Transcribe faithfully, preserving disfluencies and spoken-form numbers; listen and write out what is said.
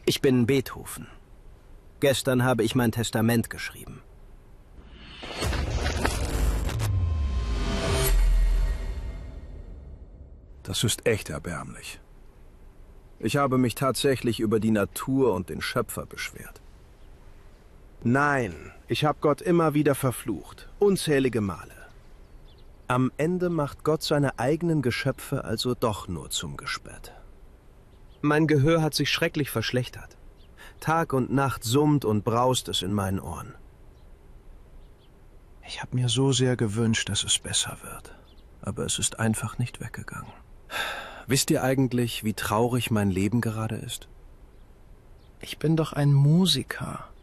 Ich bin Beethoven. Gestern habe ich mein Testament geschrieben. Das ist echt erbärmlich. Ich habe mich tatsächlich über die Natur und den Schöpfer beschwert. Nein, ich habe Gott immer wieder verflucht, unzählige Male. Am Ende macht Gott seine eigenen Geschöpfe also doch nur zum Gespött. Mein Gehör hat sich schrecklich verschlechtert. Tag und Nacht summt und braust es in meinen Ohren. Ich habe mir so sehr gewünscht, dass es besser wird. Aber es ist einfach nicht weggegangen. Wisst ihr eigentlich, wie traurig mein Leben gerade ist? Ich bin doch ein Musiker.